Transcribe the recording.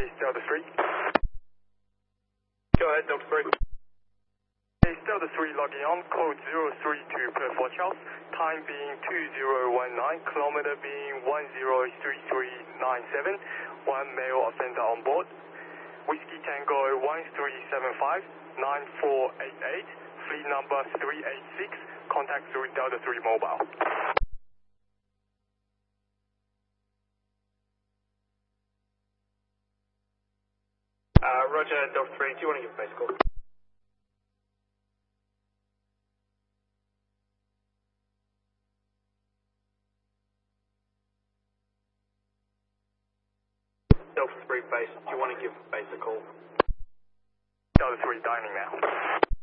Delta 3. Go ahead, Delta 3. Hey, Delta 3 logging on, code 032 per Fort Charles, time being 2019, kilometer being 103397, one male offender on board. Whiskey Tango 1375 9488, fleet number 386, contact through Delta 3 mobile. Roger, Delta 3, do you want to give a base call? Delta 3 base, do you want to give base a call? Delta 3 dining now.